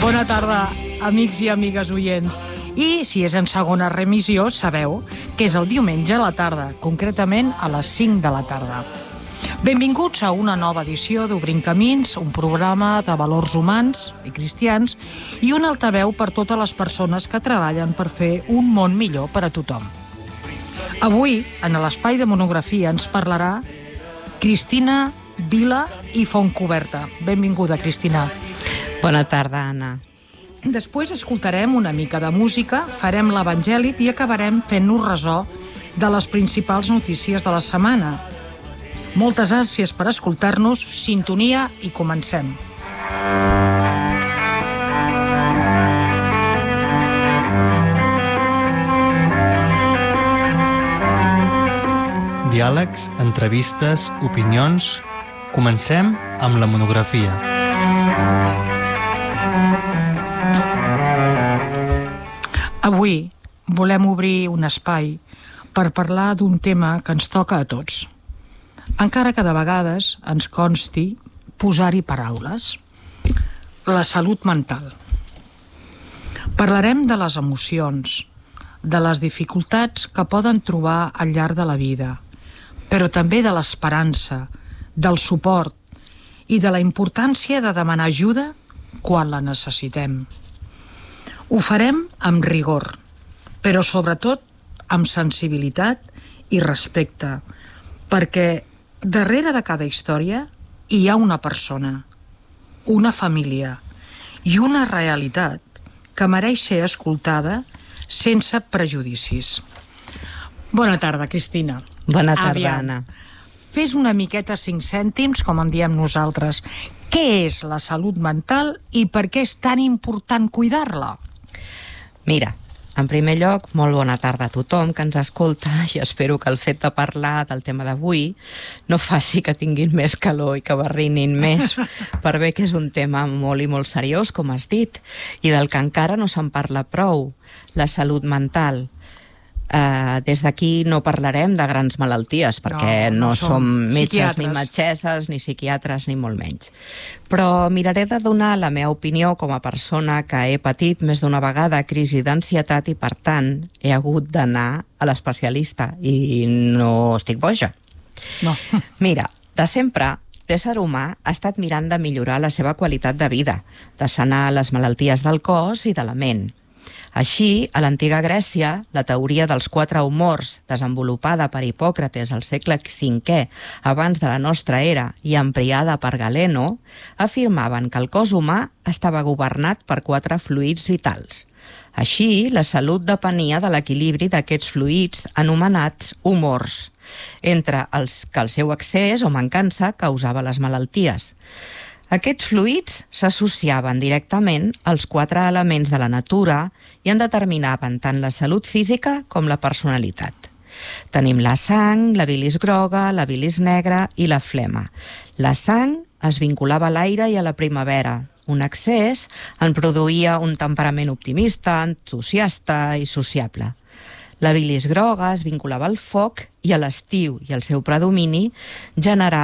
Bona tarda, amics i amigues oients. I si és en segona remissió, sabeu que és el diumenge a la tarda, concretament a les 5 de la tarda. Benvinguts a una nova edició d'Obrint Camins, un programa de valors humans i cristians i un altaveu per totes les persones que treballen per fer un món millor per a tothom. Avui, en l'espai de monografia, ens parlarà Cristina Vila i Fontcoberta. Benvinguda, Cristina. Bona tarda, Anna. Després escoltarem una mica de música, farem l'evangèlit i acabarem fent-nos ressò de les principals notícies de la setmana. Moltes gràcies per escoltar-nos, sintonia i comencem. Diàlegs, entrevistes, opinions... Comencem amb la monografia. Avui volem obrir un espai per parlar d'un tema que ens toca a tots, encara que de vegades ens consti posar-hi paraules. La salut mental. Parlarem de les emocions, de les dificultats que poden trobar al llarg de la vida, però també de l'esperança, del suport i de la importància de demanar ajuda quan la necessitem. Ho farem amb rigor, però sobretot amb sensibilitat i respecte, perquè darrere de cada història hi ha una persona, una família i una realitat que mereix ser escoltada sense prejudicis. Bona tarda, Cristina. Bona tarda, Anna. Fes una miqueta 5 cèntims, com en diem nosaltres. Què és la salut mental i per què és tan important cuidar-la? Mira, en primer lloc, molt bona tarda a tothom que ens escolta i espero que el fet de parlar del tema d'avui no faci que tinguin més calor i que barrinin més, per bé que és un tema molt i molt seriós, com has dit, i del que encara no se'n parla prou, la salut mental. Des d'aquí no parlarem de grans malalties, perquè no som metges ni metgesses, ni psiquiatres, ni molt menys. Però miraré de donar la meva opinió com a persona que he patit més d'una vegada crisi d'ansietat i, per tant, he hagut d'anar a l'especialista i no estic boja. No. Mira, de sempre l'ésser humà ha estat mirant de millorar la seva qualitat de vida, de sanar les malalties del cos i de la ment. Així, a l'antiga Grècia, la teoria dels 4 humors, desenvolupada per Hipòcrates al segle V abans de la nostra era i ampliada per Galeno, afirmaven que el cos humà estava governat per 4 fluids vitals. Així, la salut depenia de l'equilibri d'aquests fluids anomenats humors, entre els que el seu excés o mancança causava les malalties. Aquests fluids s'associaven directament als 4 elements de la natura i en determinaven tant la salut física com la personalitat. Tenim la sang, la bilis groga, la bilis negra i la flema. La sang es vinculava a l'aire i a la primavera. Un excés en produïa un temperament optimista, entusiasta i sociable. La bilis groga es vinculava al foc i a l'estiu i el seu predomini generava